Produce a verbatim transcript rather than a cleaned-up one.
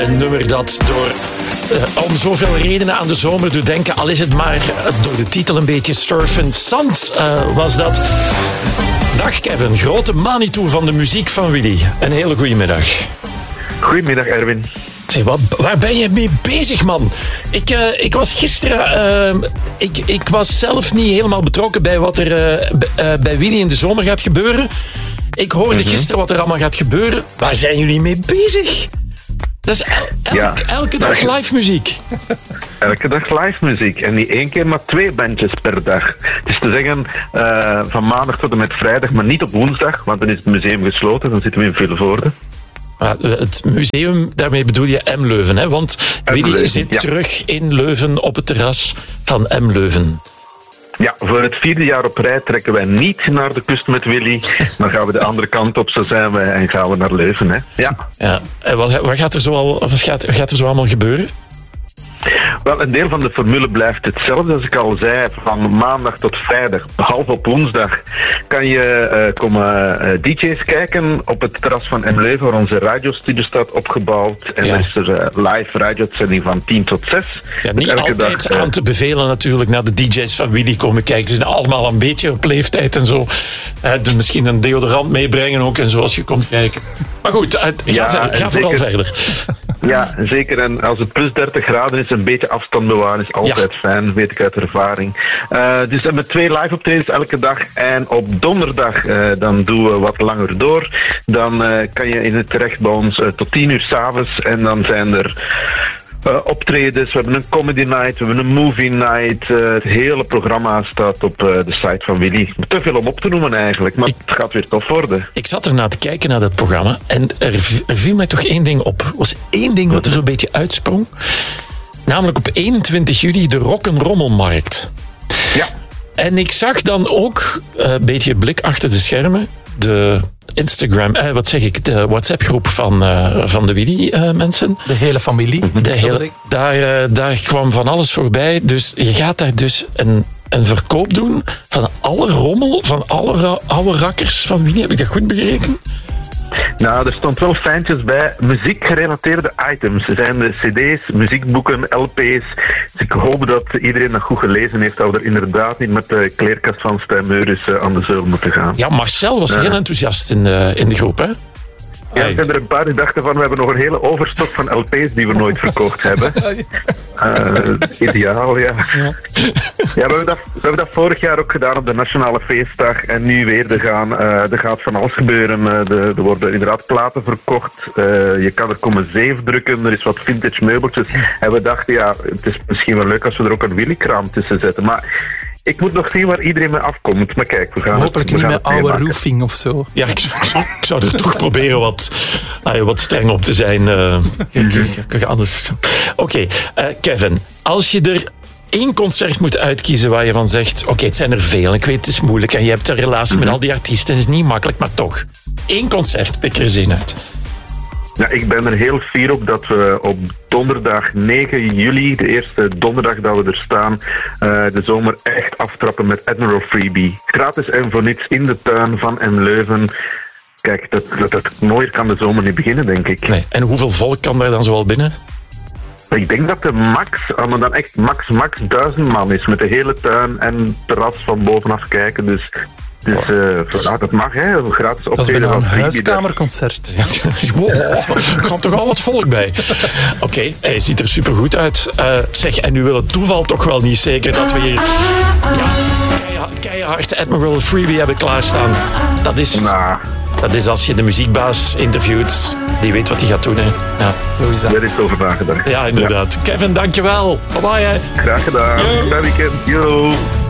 Een nummer dat door, uh, om zoveel redenen aan de zomer doet denken, al is het maar uh, door de titel een beetje Surf and Sand uh, was dat. Dag Kevin, grote Manitou van de muziek van Willy. Een hele goede middag. Goedemiddag Erwin. Zeg, wat, waar ben je mee bezig, man? Ik, uh, ik was gisteren... Uh, ik, ik was zelf niet helemaal betrokken bij wat er uh, b- uh, bij Willy in de zomer gaat gebeuren. Ik hoorde mm-hmm. gisteren wat er allemaal gaat gebeuren. Waar zijn jullie mee bezig? Dat is el- elk, ja. elke dag live muziek. Elke dag live muziek. En niet één keer, maar twee bandjes per dag. Het is te zeggen, uh, van maandag tot en met vrijdag, maar niet op woensdag, want dan is het museum gesloten. Dan zitten we in Vilvoorde. Uh, het museum, daarmee bedoel je M. Leuven, hè? Want M. Willy Leuven, zit ja. terug in Leuven op het terras van M. Leuven. Ja, voor het vierde jaar op rij trekken wij niet naar de kust met Willy. Dan gaan we de andere kant op, zo zijn we, en gaan we naar Leuven. Hè? Ja. Ja. En wat, wat, gaat er zo al, wat, gaat, wat gaat er zo allemaal gebeuren? Wel, een deel van de formule blijft hetzelfde. Als ik al zei, van maandag tot vrijdag, behalve op woensdag, kan je uh, komen uh, D J's kijken op het terras van M. Leuven, waar onze radiostudio staat opgebouwd. En ja. er is er uh, live radio-uitzending van tien tot zes. Ja, niet elke altijd dag, uh, aan te bevelen natuurlijk naar de D J's van Willy komen kijken. Ze zijn allemaal een beetje op leeftijd en zo. Uh, dus misschien een deodorant meebrengen ook en zo als je komt kijken. Maar goed, uh, ga, ja, verder, ga vooral verder. Ja, zeker. En als het plus dertig graden is, een beetje afstand bewaren is altijd ja. fijn, weet ik uit ervaring. Uh, dus we hebben twee live optredens elke dag. En op donderdag, uh, dan doen we wat langer door. Dan uh, kan je in het terecht bij ons uh, tot tien uur 's avonds. En dan zijn er uh, optredens. We hebben een comedy night, we hebben een movie night. Uh, het hele programma staat op uh, de site van Willy. Te veel om op te noemen eigenlijk, maar ik, het gaat weer tof worden. Ik zat ernaar te kijken naar dat programma. En er, er viel mij toch één ding op. Er was één ding wat er zo'n beetje uitsprong. Namelijk op eenentwintig juli de Rock'n'Rommelmarkt. Ja. En ik zag dan ook, uh, een beetje blik achter de schermen, de Instagram, eh, wat zeg ik, de WhatsApp-groep van, uh, van de Willy-mensen. Uh, de hele familie. De hele, daar, uh, daar kwam van alles voorbij. Dus je gaat daar dus een, een verkoop doen van alle rommel, van alle ra- oude rakkers van Willy. Heb ik dat goed begrepen? Nou, er stond wel fijntjes bij muziekgerelateerde items. Er zijn de cd's, muziekboeken, L P's. Dus ik hoop dat iedereen dat goed gelezen heeft, dat we er inderdaad niet met de kleerkast van Stijn Meurens aan de zeul moeten gaan. Ja, Marcel was heel uh. enthousiast in de, in de groep, hè? Ja, er zijn er een paar die dachten van, we hebben nog een hele overstok van L P's die we nooit verkocht hebben. Uh, ideaal, ja. Ja, ja we, hebben dat, we hebben dat vorig jaar ook gedaan op de Nationale Feestdag. En nu weer, er, gaan, uh, er gaat van alles gebeuren. Uh, de, er worden inderdaad platen verkocht. Uh, je kan er komen zeven drukken. Er is wat vintage meubeltjes. En we dachten, ja, het is misschien wel leuk als we er ook een Willy-kraam tussen zetten. Maar ik moet nog zien waar iedereen mee afkomt. Maar kijk, we gaan hopelijk het, we niet gaan met oude roofing of zo. Ja, ik zou, ik zou, ik zou er toch proberen wat, uh, wat streng op te zijn. Uh, anders. Oké, okay, uh, Kevin, als je er één concert moet uitkiezen waar je van zegt, oké, okay, het zijn er veel, ik weet het is moeilijk en je hebt een relatie mm-hmm. met al die artiesten, het is niet makkelijk, maar toch. Eén concert, pik er eens in uit. Ja, ik ben er heel fier op dat we op donderdag negen juli, de eerste donderdag dat we er staan, uh, de zomer echt aftrappen met Admiral Freebie. Gratis en voor niets in de tuin van M. Leuven. Kijk, dat, dat, dat mooier kan de zomer niet beginnen, denk ik. Nee. En hoeveel volk kan daar dan zoal binnen? Ik denk dat de max, maar dan echt max, max duizend man is, met de hele tuin en terras van bovenaf kijken, dus... Dus uh, dus, ah, dat mag, hè? Gratis optreden. Dat is bijna een huiskamerconcert. Wow, er komt toch al wat volk bij. Oké, okay, hij ziet er supergoed uit. Uh, zeg, en nu wil het toeval toch wel niet zeker dat we hier ja, keihard Admiral Freebie hebben klaarstaan. Dat is, nah. dat is als je de muziekbaas interviewt, die weet wat hij gaat doen. Hè. Ja, zo is dat. Daar is over nagedacht. Ja, inderdaad. Ja. Kevin, dankjewel. Bye bye. Hè. Graag gedaan. Fijn weekend. Yo.